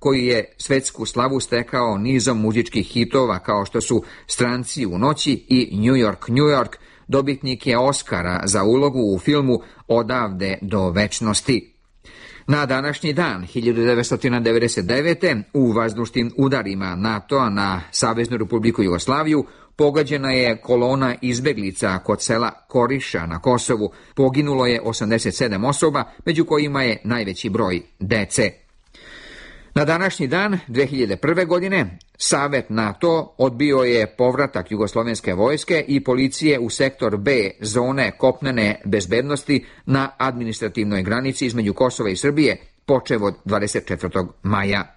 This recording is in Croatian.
koji je svetsku slavu stekao nizom muzičkih hitova kao što su Stranci u noći i New York, New York, dobitnik je Oscara za ulogu u filmu Odavde do večnosti. Na današnji dan, 1999. u vazdušnim udarima NATO-a na Saveznu Republiku Jugoslaviju pogađena je kolona izbeglica kod sela Koriša na Kosovu. Poginulo je 87 osoba, među kojima je najveći broj dece. Na današnji dan, 2001. godine, Savet NATO odbio je povratak jugoslovenske vojske i policije u sektor B zone kopnene bezbednosti na administrativnoj granici između Kosova i Srbije počev od 24. maja.